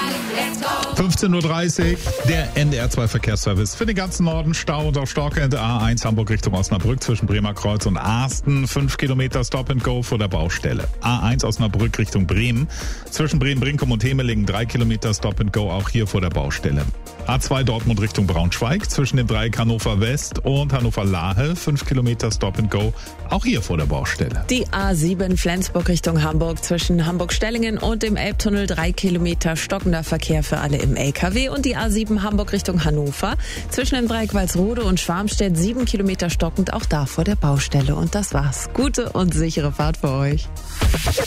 15.30 Uhr, der NDR2 Verkehrsservice. Für den ganzen Norden Stau und auch Stockend A1 Hamburg Richtung Osnabrück zwischen Bremer Kreuz und Asten. 5 Kilometer Stop and Go vor der Baustelle. A1 Osnabrück Richtung Bremen. Zwischen Bremen-Brinkum und Hemelingen 3 Kilometer Stop and Go, auch hier vor der Baustelle. A2 Dortmund Richtung Braunschweig zwischen dem Dreieck Hannover West und Hannover Lahe. 5 Kilometer Stop and Go, auch hier vor der Baustelle. Die A7 Flensburg Richtung Hamburg zwischen Hamburg-Stellingen und dem Elbtunnel 3 Kilometer stockender Verkehr für alle im LKW. Und die A7 Hamburg Richtung Hannover zwischen dem Dreieck Walsrode und Schwarmstedt 7 Kilometer stockend, auch da vor der Baustelle. Und das war's. Gute und sichere Fahrt für euch.